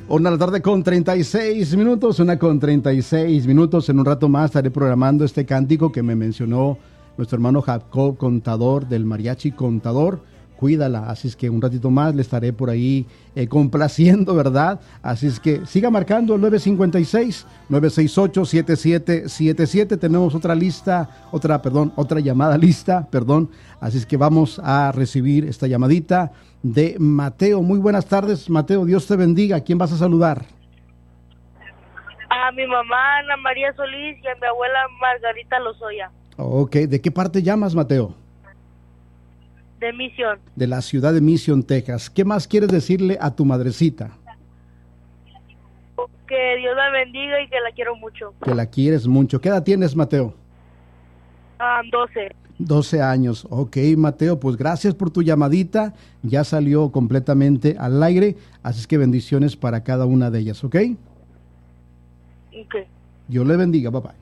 Una de la tarde con 36 minutos, una con 36 minutos. En un rato más estaré programando este cántico que me mencionó nuestro hermano Jacob Contador del Mariachi Contador. Cuídala, así es que un ratito más le estaré por ahí complaciendo, ¿verdad? Así es que siga marcando el 956-968-7777. Tenemos otra llamada lista, así es que vamos a recibir esta llamadita de Mateo. Muy buenas tardes, Mateo, Dios te bendiga. ¿A quién vas a saludar? A mi mamá Ana María Solís y a mi abuela Margarita Lozoya. Ok, ¿de qué parte llamas, Mateo? De Mission. De la ciudad de Mission, Texas. ¿Qué más quieres decirle a tu madrecita? Que Dios la bendiga y que la quiero mucho. Que la quieres mucho. ¿Qué edad tienes, Mateo? 12. 12 años. Ok, Mateo, pues gracias por tu llamadita. Ya salió completamente al aire, así es que bendiciones para cada una de ellas, ¿ok? Ok. Dios le bendiga, papá.